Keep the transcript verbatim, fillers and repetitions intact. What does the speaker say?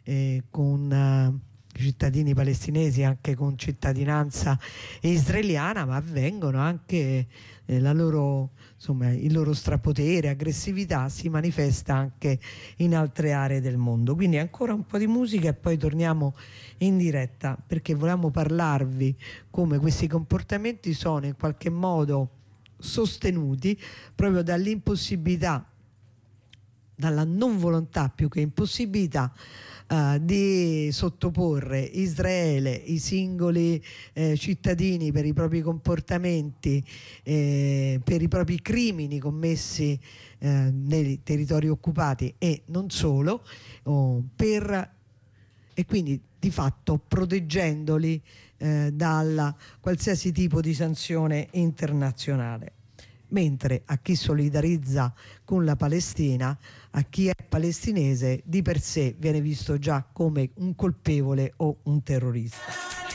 eh, con eh, cittadini palestinesi anche con cittadinanza israeliana, ma avvengono anche eh, la loro, insomma, il loro strapotere, aggressività si manifesta anche in altre aree del mondo. Quindi ancora un po' di musica e poi torniamo in diretta, perché volevamo parlarvi come questi comportamenti sono in qualche modo sostenuti proprio dall'impossibilità, dalla non volontà più che impossibilità Uh, di sottoporre Israele, i singoli eh, cittadini per i propri comportamenti, eh, per i propri crimini commessi eh, nei territori occupati e non solo, oh, per, e quindi di fatto proteggendoli eh, da qualsiasi tipo di sanzione internazionale. Mentre a chi solidarizza con la Palestina, a chi è palestinese, di per sé viene visto già come un colpevole o un terrorista.